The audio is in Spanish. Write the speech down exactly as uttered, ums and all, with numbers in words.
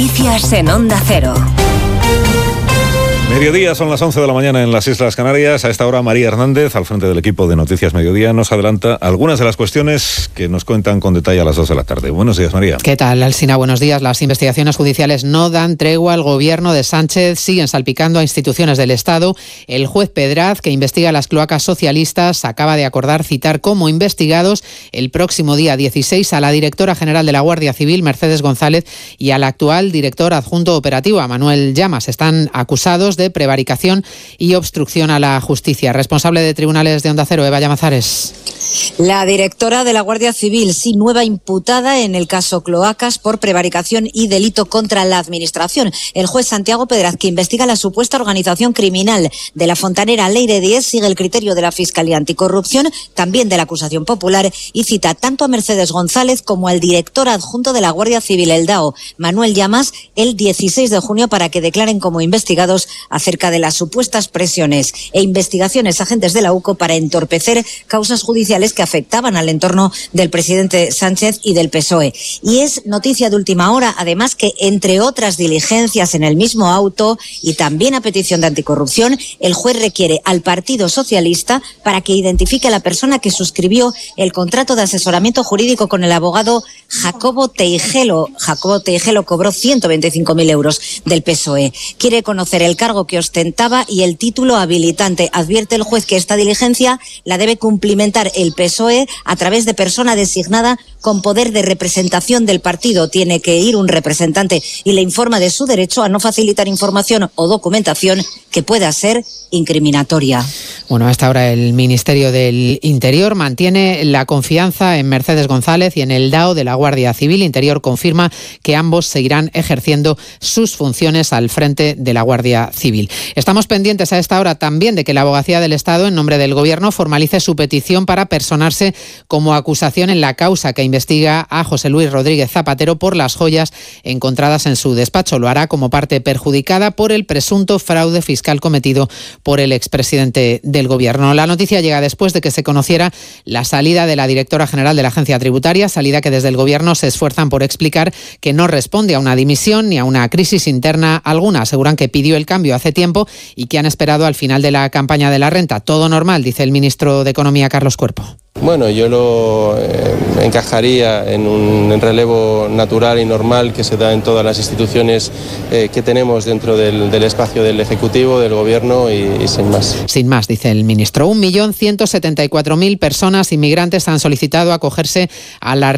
Noticias en Onda Cero. Mediodía, son las once de la mañana en las Islas Canarias. A esta hora, María Hernández, al frente del equipo de Noticias Mediodía, nos adelanta algunas de las cuestiones que nos cuentan con detalle a las dos de la tarde. Buenos días, María. ¿Qué tal, Alsina? Buenos días. Las investigaciones judiciales no dan tregua al gobierno de Sánchez. Siguen salpicando a instituciones del Estado. El juez Pedraz, que investiga las cloacas socialistas, acaba de acordar citar como investigados el próximo día dieciséis a la directora general de la Guardia Civil, Mercedes González, y al actual director adjunto operativo, a Manuel Llamas. Están acusados de prevaricación y obstrucción a la justicia. Responsable de Tribunales de Onda Cero, Eva Llamazares. La directora de la Guardia Civil, sí, nueva imputada en el caso Cloacas por prevaricación y delito contra la Administración. El juez Santiago Pedraz, que investiga la supuesta organización criminal de la fontanera Leire Díez, sigue el criterio de la Fiscalía Anticorrupción, también de la acusación popular, y cita tanto a Mercedes González como al director adjunto de la Guardia Civil, el D A O, Manuel Llamas, el dieciséis de junio para que declaren como investigados acerca de las supuestas presiones e investigaciones agentes de la U C O para entorpecer causas judiciales que afectaban al entorno del presidente Sánchez y del P S O E. Y es noticia de última hora, además, que entre otras diligencias en el mismo auto y también a petición de Anticorrupción, el juez requiere al Partido Socialista para que identifique a la persona que suscribió el contrato de asesoramiento jurídico con el abogado Jacobo Teijelo. Jacobo Teijelo cobró ciento veinticinco mil euros del P S O E. Quiere conocer el cargo que ostentaba y el título habilitante. Advierte el juez que esta diligencia la debe cumplimentar el P S O E a través de persona designada con poder de representación del partido. Tiene que ir un representante y le informa de su derecho a no facilitar información o documentación que pueda ser incriminatoria. Bueno, a esta hora el Ministerio del Interior mantiene la confianza en Mercedes González y en el D A O de la Guardia Civil. Interior confirma que ambos seguirán ejerciendo sus funciones al frente de la Guardia Civil. Estamos pendientes a esta hora también de que la Abogacía del Estado, en nombre del Gobierno, formalice su petición para personarse como acusación en la causa que investiga a José Luis Rodríguez Zapatero por las joyas encontradas en su despacho. Lo hará como parte perjudicada por el presunto fraude fiscal cometido por el expresidente del Gobierno. La noticia llega después de que se conociera la salida de la directora general de la Agencia Tributaria, salida que desde el Gobierno se esfuerzan por explicar que no responde a una dimisión ni a una crisis interna alguna. Aseguran que pidió el cambio hace tiempo y que han esperado al final de la campaña de la renta. Todo normal, dice el ministro de Economía, Carlos Cuerpo. Bueno, yo lo eh, encajaría en un en relevo natural y normal que se da en todas las instituciones eh, que tenemos dentro del, del espacio del Ejecutivo, del Gobierno y, y sin más. Sin más, dice el ministro. un millón ciento setenta y cuatro mil personas inmigrantes han solicitado acogerse a la